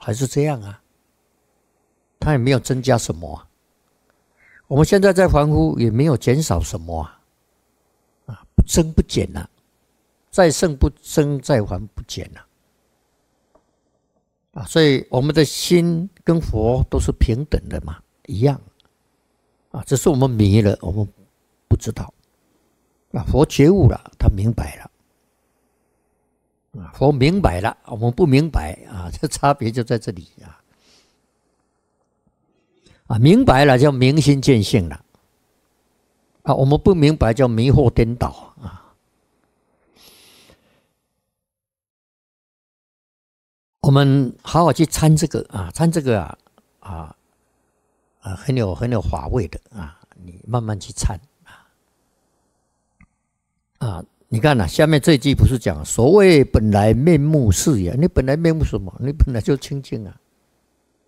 还是这样啊，它也没有增加什么啊。我们现在在凡夫也没有减少什么啊，不增不减啊，再胜不增，再还不减啊。所以我们的心跟佛都是平等的嘛，一样啊，只是我们迷了，我们不知道啊。佛觉悟了，他明白了啊，佛明白了，我们不明白啊，这差别就在这里啊，明白了叫明心见性了啊，我们不明白叫迷惑颠倒啊。我们好好去参这个啊，参这个很有法味的啊，你慢慢去参啊。你看下面这一句不是讲所谓本来面目是也？你本来面目是什么？你本来就清净啊。